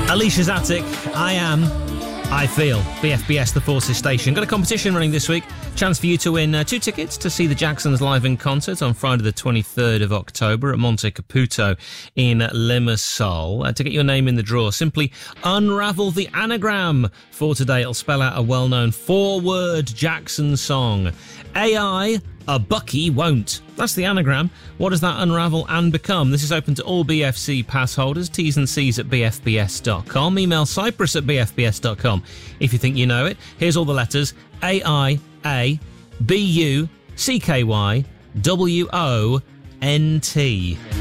Alicia's Attic, I Feel, BFBS, the Forces Station. Got a competition running this week. Chance for you to win 2 tickets to see the Jacksons live in concert on Friday the 23rd of October at Monte Caputo in Limassol. To get your name in the draw, simply unravel the anagram for today. It'll spell out a well-known 4-word Jackson song. AI, a Bucky won't. That's the anagram. What does that unravel and become? This is open to all BFC pass holders. T's and C's at bfbs.com. Email Cyprus at bfbs.com if you think you know it. Here's all the letters. A-I-A-B-U-C-K-Y-W-O-N-T.